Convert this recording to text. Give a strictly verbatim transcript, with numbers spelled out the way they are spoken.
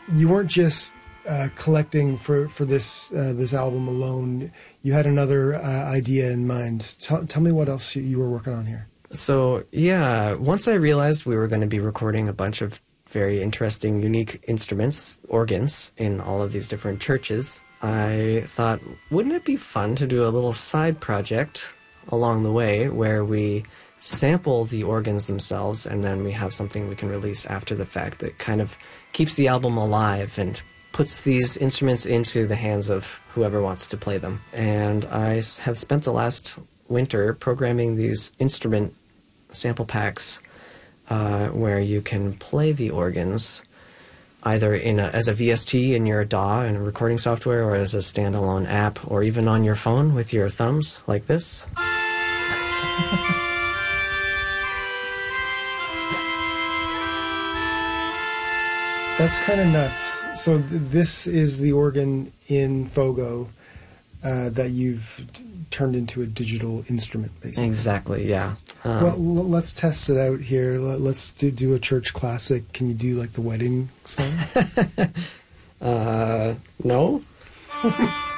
you weren't just uh, collecting for for this uh, this album alone. You had another uh, idea in mind. Tell, tell me what else you, you were working on here. So yeah, once I realized we were going to be recording a bunch of very interesting, unique instruments, organs, in all of these different churches, I thought, wouldn't it be fun to do a little side project along the way where we sample the organs themselves and then we have something we can release after the fact that kind of keeps the album alive and puts these instruments into the hands of whoever wants to play them. And I s- have spent the last winter programming these instrument sample packs uh, where you can play the organs either in a, as a V S T in your D A W and recording software, or as a standalone app, or even on your phone with your thumbs like this. That's kind of nuts. So th- this is the organ in Fogo uh, that you've t- turned into a digital instrument, basically. Exactly, yeah. Um, Well, l- let's test it out here. L- let's do, do a church classic. Can you do, like, the wedding song? uh, no?